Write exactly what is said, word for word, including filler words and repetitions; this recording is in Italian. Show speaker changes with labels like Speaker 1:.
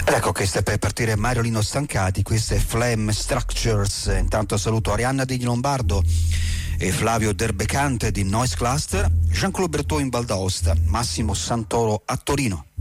Speaker 1: Ed ecco che sta per partire Mario Lino Stancati, questo è Flame Structures. Intanto saluto Arianna Degni Lombardo e Flavio Derbecante di Noise Cluster, Jean-Claude Bertò in Val d'Aosta, Massimo Santoro a Torino.